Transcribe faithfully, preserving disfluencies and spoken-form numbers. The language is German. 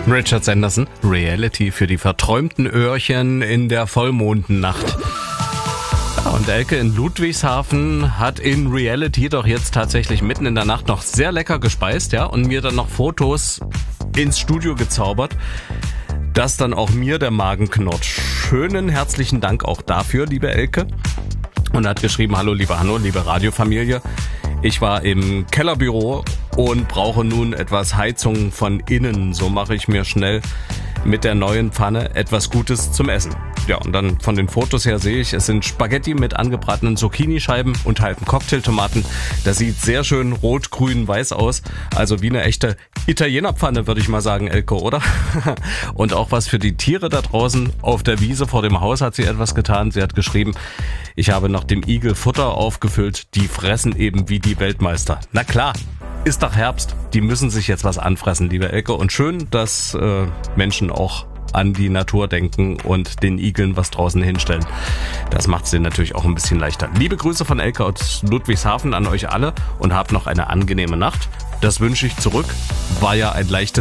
Richard Sanderson, Reality für die verträumten Öhrchen in der Vollmondennacht. Ja, und Elke in Ludwigshafen hat in Reality doch jetzt tatsächlich mitten in der Nacht noch sehr lecker gespeist, ja, und mir dann noch Fotos ins Studio gezaubert, dass dann auch mir der Magen knurrt. Schönen herzlichen Dank auch dafür, liebe Elke. Und hat geschrieben, hallo liebe Hanno, liebe Radiofamilie. Ich war im Kellerbüro und brauche nun etwas Heizung von innen. So mache ich mir schnell mit der neuen Pfanne etwas Gutes zum Essen. Ja, und dann von den Fotos her sehe ich, es sind Spaghetti mit angebratenen Zucchini-Scheiben und halben Cocktailtomaten. Das sieht sehr schön rot, grün, weiß aus. Also wie eine echte Italienerpfanne, würde ich mal sagen, Elke, oder? Und auch was für die Tiere da draußen auf der Wiese vor dem Haus hat sie etwas getan. Sie hat geschrieben, ich habe nach dem Igel Futter aufgefüllt. Die fressen eben wie die Weltmeister. Na klar. Ist doch Herbst, die müssen sich jetzt was anfressen, liebe Elke. Und schön, dass äh, Menschen auch an die Natur denken und den Igeln was draußen hinstellen. Das macht es denen natürlich auch ein bisschen leichter. Liebe Grüße von Elke aus Ludwigshafen an euch alle und habt noch eine angenehme Nacht. Das wünsche ich zurück. War ja ein leichtes